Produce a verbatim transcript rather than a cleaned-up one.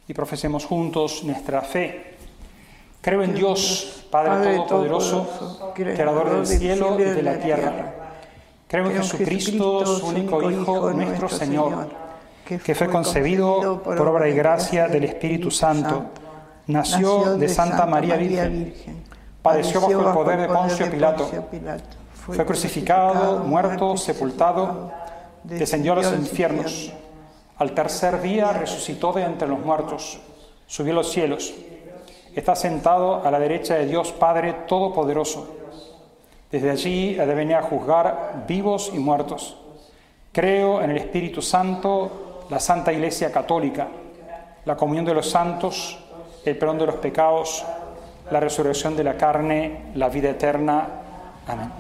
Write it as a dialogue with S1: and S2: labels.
S1: y profesemos juntos nuestra fe. Creo en Dios, Padre Todopoderoso, Creador del cielo y de la tierra. Creo en Jesucristo, su único Hijo, nuestro Señor, que fue concebido por obra y gracia del Espíritu Santo, nació de Santa María Virgen, padeció bajo el poder de Poncio Pilato, fue crucificado, muerto, sepultado, descendió a los infiernos. Al tercer día resucitó de entre los muertos, subió a los cielos, está sentado a la derecha de Dios Padre Todopoderoso. Desde allí ha de venir a juzgar vivos y muertos. Creo en el Espíritu Santo, la Santa Iglesia Católica, la comunión de los santos, el perdón de los pecados, la resurrección de la carne, la vida eterna. Amén.